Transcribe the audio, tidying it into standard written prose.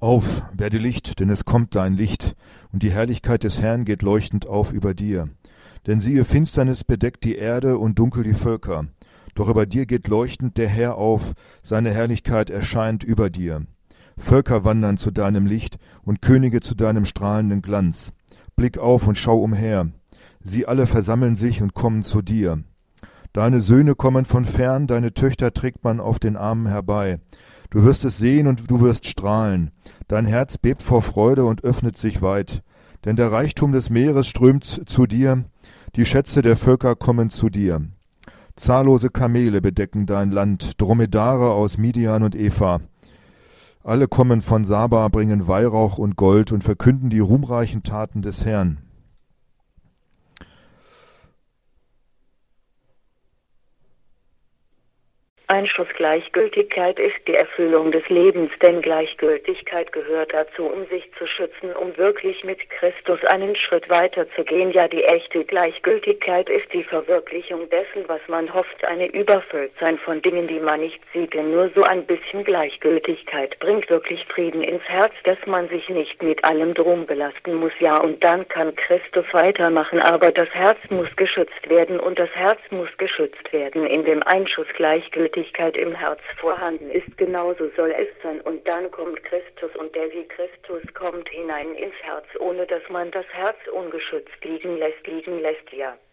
Auf, werde Licht, denn es kommt dein Licht, und die Herrlichkeit des Herrn geht leuchtend auf über dir. Denn siehe, Finsternis bedeckt die Erde und dunkel die Völker. Doch über dir geht leuchtend der Herr auf, seine Herrlichkeit erscheint über dir. Völker wandern zu deinem Licht und Könige zu deinem strahlenden Glanz. Blick auf und schau umher. Sie alle versammeln sich und kommen zu dir. Deine Söhne kommen von fern, deine Töchter trägt man auf den Armen herbei. Du wirst es sehen und du wirst strahlen. Dein Herz bebt vor Freude und öffnet sich weit. Denn der Reichtum des Meeres strömt zu dir, die Schätze der Völker kommen zu dir. Zahllose Kamele bedecken dein Land, Dromedare aus Midian und Epha. Alle kommen von Saba, bringen Weihrauch und Gold und verkünden die ruhmreichen Taten des Herrn. Einschussgleichgültigkeit ist die Erfüllung des Lebens, denn Gleichgültigkeit gehört dazu, um sich zu schützen, um wirklich mit Christus einen Schritt weiter zu gehen. Ja, die echte Gleichgültigkeit ist die Verwirklichung dessen, was man hofft, eine Überfülltsein von Dingen, die man nicht sieht. Denn nur so ein bisschen Gleichgültigkeit bringt wirklich Frieden ins Herz, dass man sich nicht mit allem drum belasten muss. Ja, und dann kann Christus weitermachen, aber das Herz muss geschützt werden und das Herz muss geschützt werden, indem Einschuss Gleichgültigkeit im Herz vorhanden ist. Genauso soll es sein. Und dann kommt Christus und der wie Christus kommt hinein ins Herz, ohne dass man das Herz ungeschützt liegen lässt, ja.